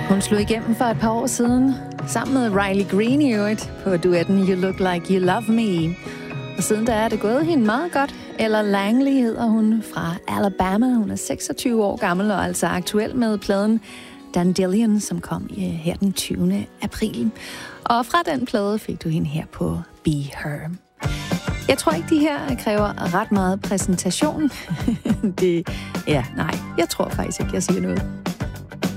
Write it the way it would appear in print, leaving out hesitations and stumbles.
Hun slog igennem for et par år siden, sammen med Riley Green i øvrigt, på duetten You Look Like You Love Me. Og siden da er det gået hende meget godt. Ella Langley hedder hun, fra Alabama. Hun er 26 år gammel og altså aktuel med pladen Dandelion, som kom her den 20. april. Og fra den plade fik du hende her på Be Her. Jeg tror ikke, de her kræver ret meget præsentation. Jeg tror faktisk ikke, jeg siger noget.